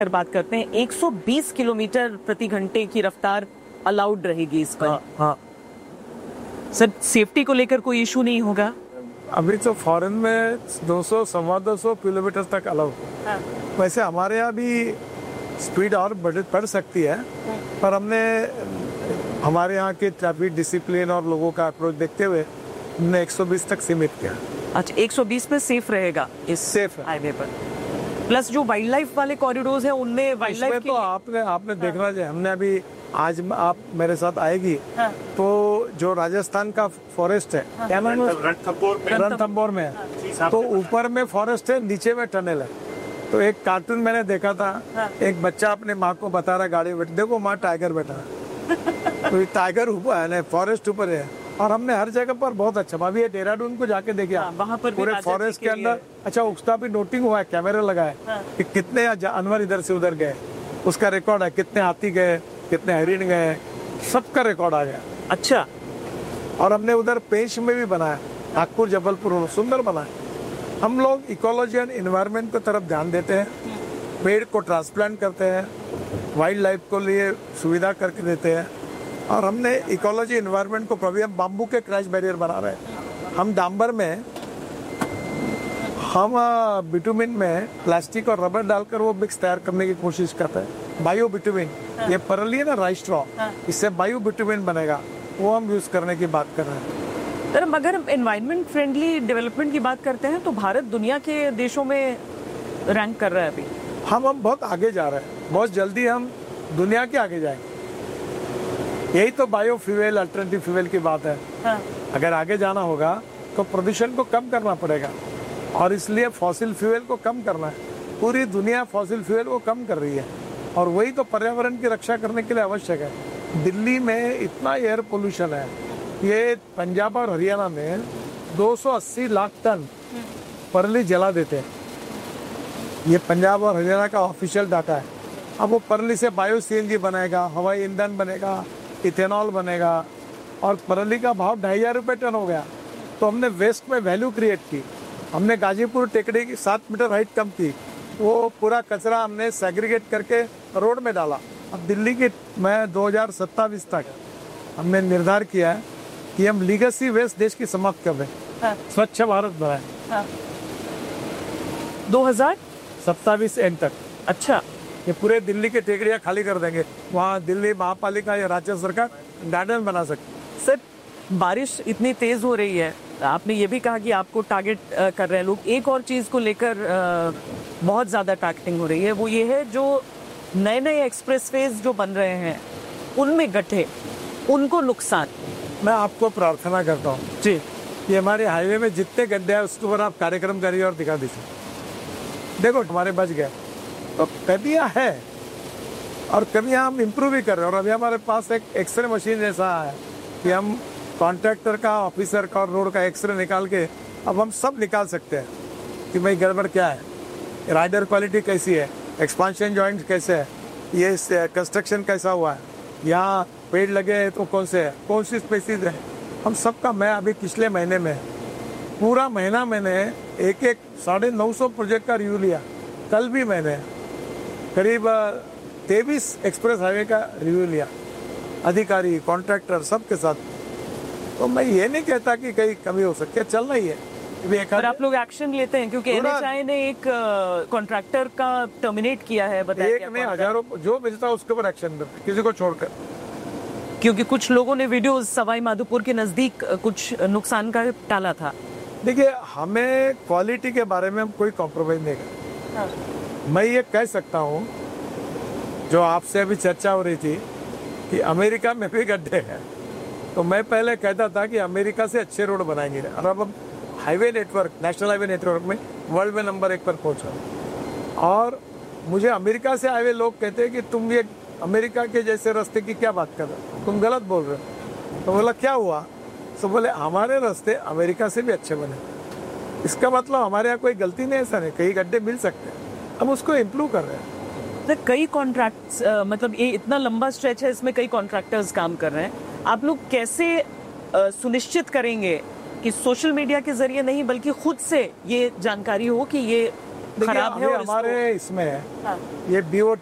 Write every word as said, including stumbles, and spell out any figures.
बात करते हैं, एक सौ बीस किलोमीटर प्रति घंटे की रफ्तार अलाउड रहेगी इस पर। हाँ, हाँ। सर, सेफ्टी को लेकर कोई इशू नहीं होगा? अभी तो फॉरेन में दो सौ सवा दो सौ किलोमीटर तक अलाउड है। हाँ। वैसे हमारे यहाँ भी स्पीड और बढ़ बढ़ सकती है, पर हमने हमारे यहाँ के ट्रैफिक डिसिप्लिन और लोगों का अप्रोच देखते हुए हमने एक सौ बीस तक सीमित किया। अच्छा, एक सौ बीस पे सेफ रहेगा इस सेफ है हाईवे पर। प्लस जो वाइल्ड लाइफ वाले कॉरिडोर्स हैं उनमें वाइल्ड लाइफ तो आपने आपने हाँ। देखना चाहिए। हमने अभी आज आप मेरे साथ आएगी हाँ। तो जो राजस्थान का फॉरेस्ट है हाँ। रणथंभौर में है, तो ऊपर में फॉरेस्ट है, नीचे में टनल है। तो एक कार्टून मैंने देखा था, हाँ। एक बच्चा अपने माँ को बता रहा गाड़ी बैठ, देखो माँ टाइगर बैठा है। तो टाइगर ऊपर है, फॉरेस्ट ऊपर है। और हमने हर जगह पर बहुत अच्छा, अभी ये देहरादून को जाके देखिए हाँ, वहाँ पर पूरे फॉरेस्ट के अंदर अच्छा उसका भी नोटिंग हुआ है, कैमरा लगा है हाँ। कि कितने जानवर इधर से उधर गए, उसका रिकॉर्ड है, कितने हाथी गए, कितने हरिण गए, सबका रिकॉर्ड आ गया। अच्छा। और हमने उधर पेश में भी बनाया, नागपुर जबलपुर सुंदर बनाया। हम लोग इकोलॉजी एंड एनवायरनमेंट की तरफ ध्यान देते हैं, पेड़ को ट्रांसप्लांट करते हैं, वाइल्ड लाइफ को लिए सुविधा करके देते हैं। और हमने इकोलॉजी एनवायरनमेंट को प्रभी हम बाम्बू के क्रैश बैरियर बना रहे हैं। हम डांबर में हम बिटुमिन में प्लास्टिक और रबर डालकर वो मिक्स तैयार करने की कोशिश करते हैं। बायो बिटुमिन हाँ। ये परली है ना राइस स्ट्रॉ हाँ। इससे बायो बिटुमिन बनेगा, वो हम यूज करने की बात कर रहे हैं। सर, अगर एनवायरनमेंट फ्रेंडली डेवलपमेंट की बात करते हैं तो भारत दुनिया के देशों में रैंक कर रहा है अभी। हम हम बहुत आगे जा रहे हैं, बहुत जल्दी हम दुनिया के आगे जाएंगे। यही तो बायो फ्यूल अल्टरनेटिव फ्यूल की बात है हाँ। अगर आगे जाना होगा तो प्रदूषण को कम करना पड़ेगा, और इसलिए फॉसिल फ्यूल को कम करना है। पूरी दुनिया फॉसिल फ्यूल को कम कर रही है, और वही तो पर्यावरण की रक्षा करने के लिए आवश्यक है। दिल्ली में इतना एयर पोल्यूशन है, ये पंजाब और हरियाणा में दो सौ अस्सी लाख टन परली जला देते हैं। ये पंजाब और हरियाणा का ऑफिशियल डाटा है। अब वो परली से बायो सीएनजी बनेगा, हवाई ईंधन बनेगा, इथेनॉल बनेगा, और परली का भाव ढाई हजार रुपये टन हो गया। तो हमने वेस्ट में वैल्यू क्रिएट की। हमने गाजीपुर टेकड़ी की सात मीटर हाइट कम की, वो पूरा कचरा हमने सेग्रीगेट करके रोड में डाला। अब दिल्ली की मैं दो हजार सत्ताईस तक हमने निर्धार किया है कि हम लीगेसी वेस्ट देश की समाप्त कर दें हाँ। स्वच्छ भारत बनाए हाँ। दो हजार सत्ताईस एंड तक। अच्छा, ये पूरे दिल्ली के टेकड़ियाँ खाली कर देंगे, वहाँ दिल्ली महापालिका या राज्य सरकार गार्डन बना सकती। सर, बारिश इतनी तेज हो रही है, आपने ये भी कहा कि आपको टारगेट कर रहे हैं लोग। एक और चीज को लेकर बहुत ज्यादा टारगेटिंग हो रही है, वो ये है जो नए नए एक्सप्रेसवेज जो बन रहे हैं उनमें गड्ढे, उनको नुकसान। मैं आपको प्रार्थना करता हूँ जी कि हमारे हाईवे में जितने गड्ढे हैं उसके ऊपर आप कार्यक्रम करिए और दिखा दीजिए। देखो हमारे बच गए, तो कमियां है और कमियां हम इम्प्रूव भी कर रहे हैं। और अभी हमारे पास एक एक्सरे मशीन ऐसा है कि हम कॉन्ट्रैक्टर का, ऑफिसर का और रोड का एक्सरे निकाल के अब हम सब निकाल सकते हैं कि भाई गड़बड़ क्या है, राइडर क्वालिटी कैसी है, एक्सपांशन जॉइंट कैसे है, ये कंस्ट्रक्शन कैसा हुआ है, यहाँ पेड़ लगे हैं तो कौन से है, कौन सी स्पेसीज है, हम सबका। मैं अभी पिछले महीने में पूरा महीना मैंने एक एक साढ़े नौ सौ प्रोजेक्ट का रिव्यू लिया। कल भी मैंने करीब तेईस एक्सप्रेस हाईवे का रिव्यू लिया, अधिकारी, कॉन्ट्रैक्टर सबके साथ। तो मैं ये नहीं कहता कि कहीं कमी हो सकती है, चलना ही है। और आप लोग एक्शन लेते हैं क्योंकि एनएचआई ने एक कॉन्ट्रैक्टर का टर्मिनेट किया है, बताया एक में हजारों जो मिलता है उसके ऊपर एक्शन करते, किसी को छोड़कर। क्योंकि कुछ लोगों ने वीडियोस सवाई माधोपुर के नजदीक कुछ नुकसान का टाला था। देखिए, हमें क्वालिटी के बारे में हम कोई कॉम्प्रोमाइज नहीं करते हाँ। मैं ये कह सकता हूँ, जो आपसे अभी चर्चा हो रही थी कि अमेरिका में भी गड्ढे हैं, तो मैं पहले कहता था कि अमेरिका से अच्छे रोड बनाएंगे, और अब हम highway network, national highway network में वर्ल्ड में नंबर एक पर पहुंचा। और मुझे अमेरिका से आए हुए लोग कहते हैं कि तुम ये अमेरिका के जैसे रास्ते की क्या बात कर रहे हो, तुम गलत बोल रहे हो। तो बोला क्या हुआ, तो बोले हमारे रास्ते अमेरिका से भी अच्छे बने। इसका मतलब हमारे यहाँ कोई गलती नहीं है, ऐसा नहीं, कई गड्ढे मिल सकते हैं, हम उसको इम्प्रूव कर रहे हैं। कई कॉन्ट्रैक्ट्स, मतलब ये इतना लंबा स्ट्रेच है, इसमें कई कॉन्ट्रैक्टर्स काम कर रहे हैं। आप लोग कैसे आ, सुनिश्चित करेंगे कि सोशल मीडिया के जरिए नहीं बल्कि खुद से ये जानकारी हो कि ये खराब है और हमारे इसको- इसमें हाँ। ये बी ओ